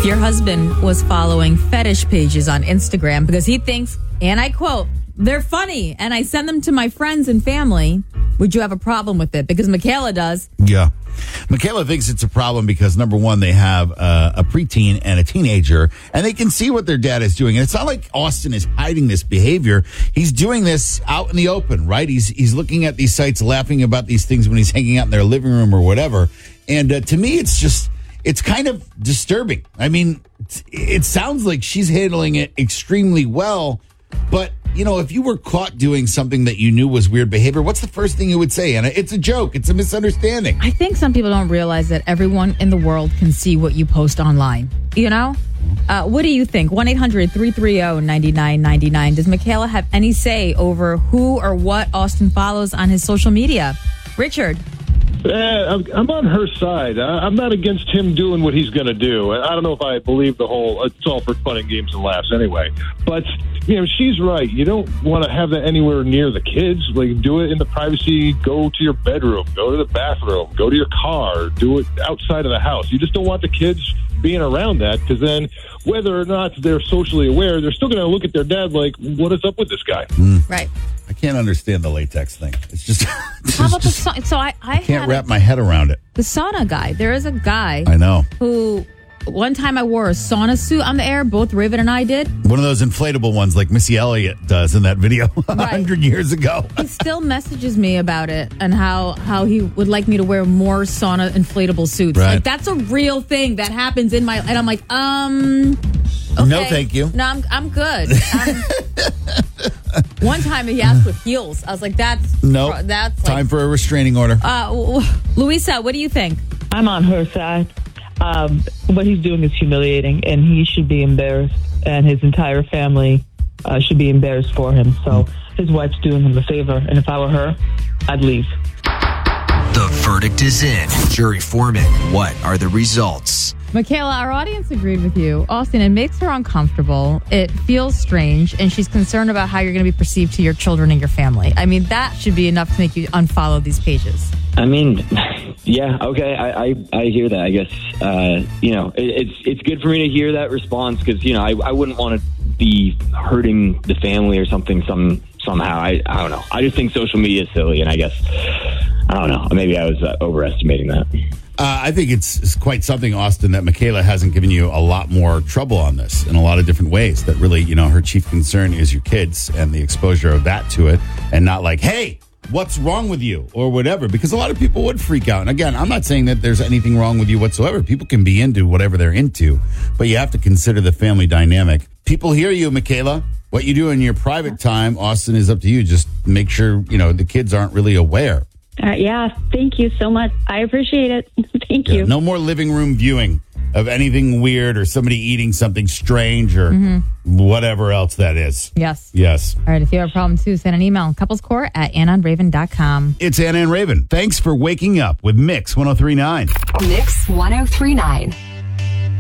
If your husband was following fetish pages on Instagram because he thinks, and I quote, they're funny and I send them to my friends and family, would you have a problem with it? Because Michaela does. Yeah. Michaela thinks it's a problem because, number one, they have a preteen and a teenager, and they can see what their dad is doing. And it's not like Austin is hiding this behavior. He's doing this out in the open, right? He's looking at these sites, laughing about these things when he's hanging out in their living room or whatever. And to me, it's kind of disturbing. I mean, it sounds like she's handling it extremely well, but you know, if you were caught doing something that you knew was weird behavior, what's the first thing you would say? And it's a joke. It's a misunderstanding. I think some people don't realize that everyone in the world can see what you post online. You know? What do you think? 1-800-330-9999. Does Michaela have any say over who or what Austin follows on his social media? Richard. I'm on her side. I'm not against him doing what he's going to do. I don't know if I believe the whole it's all for fun and games and laughs anyway. But, you know, she's right. You don't want to have that anywhere near the kids. Like, do it in the privacy. Go to your bedroom. Go to the bathroom. Go to your car. Do it outside of the house. You just don't want the kids being around that, because then whether or not they're socially aware, they're still going to look at their dad like, what is up with this guy? Right. I can't understand the latex thing. It's just... How about the sauna? So I can't wrap my head around it. The sauna guy. There is a guy. I know. Who... One time I wore a sauna suit on the air. Both Raven and I did. One of those inflatable ones like Missy Elliott does in that video 100 years ago. He still messages me about it and how he would like me to wear more sauna inflatable suits. Right. Like, that's a real thing that happens in my... And I'm like, okay. No, thank you. No, I'm good. One time he asked with heels. I was like, that's like, time for a restraining order. Louisa, what do you think? I'm on her side. What he's doing is humiliating, and he should be embarrassed, and his entire family should be embarrassed for him. So his wife's doing him a favor, and if I were her, I'd leave. The verdict is in. Jury foreman, what are the results? Michaela, our audience agreed with you. Austin, it makes her uncomfortable. It feels strange, and she's concerned about how you're going to be perceived to your children and your family. I mean, that should be enough to make you unfollow these pages. I mean, yeah, okay, I hear that. I guess it's good for me to hear that response, because I wouldn't want to be hurting the family or something somehow. I don't know. I just think social media is silly, and I guess I don't know. Maybe I was overestimating that. I think it's quite something, Austin, that Michaela hasn't given you a lot more trouble on this in a lot of different ways. That really, her chief concern is your kids and the exposure of that to it, and not like, hey, what's wrong with you or whatever, because a lot of people would freak out. And again, I'm not saying that there's anything wrong with you whatsoever. People can be into whatever they're into, but you have to consider the family dynamic. People hear you, Michaela. What you do in your private time, Austin, is up to you. Just make sure, the kids aren't really aware. Yeah, thank you so much. I appreciate it. Thank you. No more living room viewing of anything weird or somebody eating something strange or whatever else that is. Yes. All right, if you have a problem too, send an email, couplescourt@AnnandRaven.com. It's Anna and Raven. Thanks for waking up with Mix 103.9. Mix 103.9.